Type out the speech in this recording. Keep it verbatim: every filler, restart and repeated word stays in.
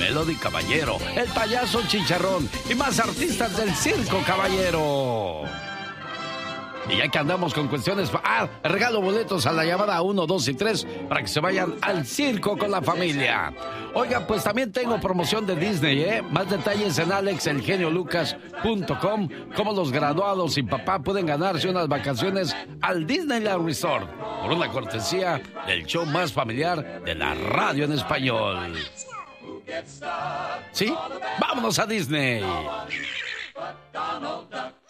Melody Caballero, el payaso Chicharrón y más artistas del circo, caballero. Y ya que andamos con cuestiones... Ah, regalo boletos a la llamada uno, dos y tres para que se vayan al circo con la familia. Oiga, pues también tengo promoción de Disney, ¿eh? Más detalles en alex el genio lucas punto com. Cómo los graduados y papá pueden ganarse unas vacaciones al Disneyland Resort por una cortesía del show más familiar de la radio en español. ¿Sí? ¡Vámonos a Disney!